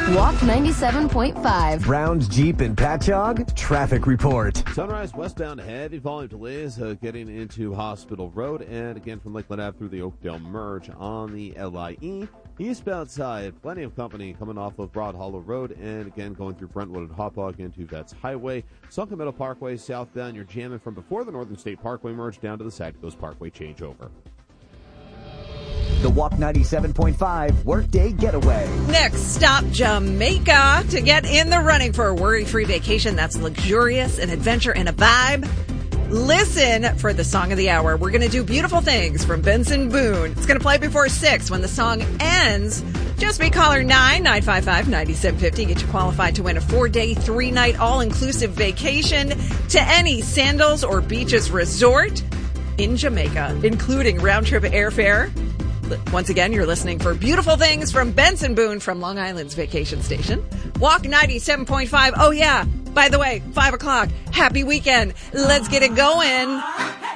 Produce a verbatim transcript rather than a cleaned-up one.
Walk ninety-seven point five. Brown's Jeep and Patchogue traffic report. Sunrise westbound, heavy volume delays uh, getting into Hospital Road, and again from Lakeland Ave through the Oakdale Merge on the L I E. Eastbound side, plenty of company coming off of Broad Hollow Road, and again going through Brentwood and Hauppauge into Vets Highway. Sunken Meadow Parkway southbound, you're jamming from before the Northern State Parkway merge down to the Sag Coast Parkway changeover. The Walk ninety-seven point five Workday Getaway. Next stop, Jamaica, to get in the running for a worry-free vacation that's luxurious, an adventure, and a vibe. Listen for the song of the hour. We're going to do Beautiful Things from Benson Boone. It's going to play before six. When the song ends, just be caller nine nine five five, nine seven five zero. Get you qualified to win a four-day, three-night, all-inclusive vacation to any Sandals or Beaches resort in Jamaica, including round-trip airfare. Once again, you're listening for Beautiful Things from Benson Boone from Long Island's vacation station. Walk ninety-seven point five. Oh, yeah. By the way, five o'clock. Happy weekend. Let's get it going.